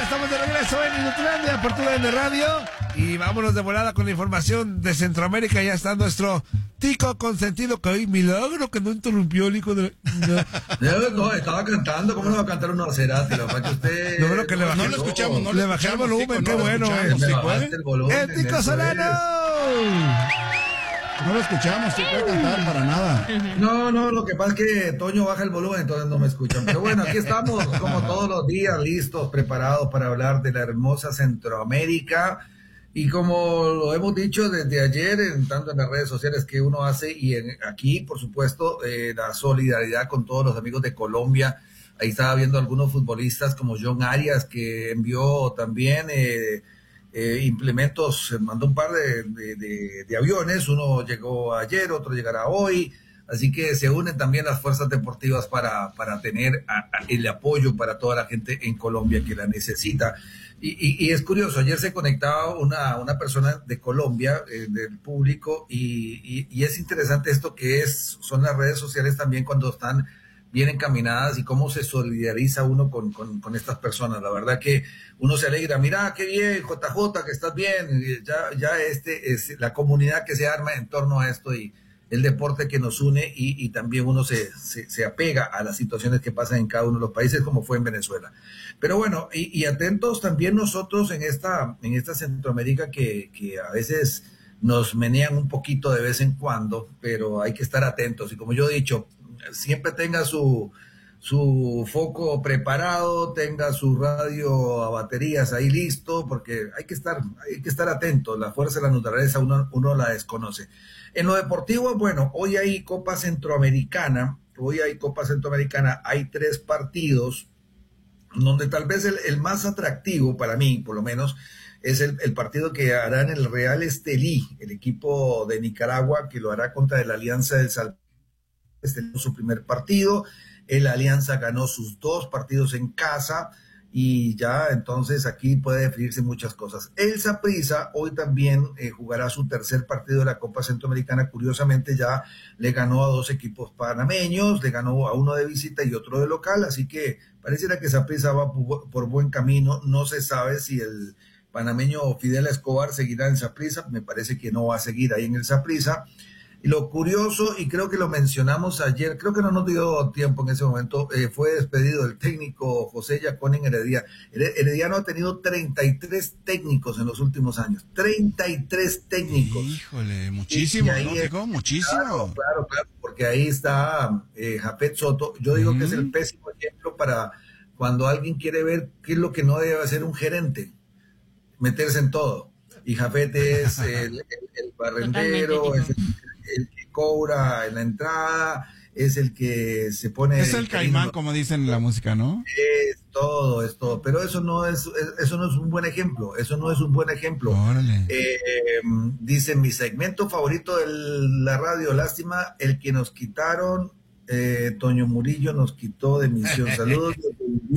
ya estamos de regreso en Inutilandia por TUDN Radio. Y vámonos de volada con la información de Centroamérica. Ya está nuestro tico consentido, que hoy milagro que no interrumpió el hijo de... No, estaba cantando. ¿Cómo no va a cantar uno a Cerati? Lo que usted... No, bueno, que le bajé, no lo escuchamos, no le lo bajé el escuchamos, volumen, tico, qué no lo bueno. escuchamos, Me ¿sí bajaste puede? el volumen. ¡El tico eso Solano! No lo escuchamos, sí puede cantar para nada. No, lo que pasa es que Toño baja el volumen, entonces no me escuchan. Pero bueno, aquí estamos, como todos los días, listos, preparados para hablar de la hermosa Centroamérica. Y como lo hemos dicho desde ayer, tanto en las redes sociales que uno hace, y aquí, por supuesto, la solidaridad con todos los amigos de Colombia. Ahí estaba viendo algunos futbolistas como John Arias, que envió también implementos, mandó un par de aviones, uno llegó ayer, otro llegará hoy, así que se unen también las fuerzas deportivas para tener el apoyo para toda la gente en Colombia que la necesita. Y es curioso, ayer se conectaba una persona de Colombia, del público, y es interesante esto que son las redes sociales también cuando están bien encaminadas y cómo se solidariza uno con estas personas. La verdad que uno se alegra, mira, qué bien, JJ, que estás bien, ya es la comunidad que se arma en torno a esto y el deporte que nos une y también uno se apega a las situaciones que pasan en cada uno de los países, como fue en Venezuela. Pero bueno, y atentos también nosotros en esta Centroamérica que a veces nos menean un poquito de vez en cuando, pero hay que estar atentos. Y como yo he dicho, siempre tenga su foco preparado, tenga su radio a baterías ahí listo, porque hay que estar atento. La fuerza de la naturaleza uno la desconoce. En lo deportivo, bueno, hoy hay Copa Centroamericana, hay 3 partidos, donde tal vez el más atractivo para mí, por lo menos, es el partido que hará en el Real Estelí, el equipo de Nicaragua, que lo hará contra la Alianza del Salvador. Su primer partido, el Alianza ganó sus 2 partidos en casa y ya entonces aquí puede definirse muchas cosas. El Saprissa hoy también jugará su tercer partido de la Copa Centroamericana. Curiosamente ya le ganó a 2 equipos panameños, le ganó a uno de visita y otro de local, así que pareciera que Saprissa va por buen camino. No se sabe si el panameño Fidel Escobar seguirá en Saprissa, me parece que no va a seguir ahí en el Saprissa. Y lo curioso, y creo que lo mencionamos ayer, creo que no nos dio tiempo en ese momento, fue despedido el técnico José Yaconin Heredia. Herediano ha tenido 33 técnicos en los últimos años. 33 técnicos. Híjole, muchísimo, ¿no, Tico? Muchísimo. Claro, porque ahí está Japet Soto. Yo digo que es el pésimo ejemplo para cuando alguien quiere ver qué es lo que no debe hacer un gerente. Meterse en todo. Y Japet es el barrendero, es el que cobra en la entrada, es el que se pone... Es el caimán, como dicen en la música, ¿no? Es todo. Pero eso no es un buen ejemplo. Órale. Dice, mi segmento favorito de la radio, lástima, el que nos quitaron, Toño Murillo nos quitó de emisión. Saludos.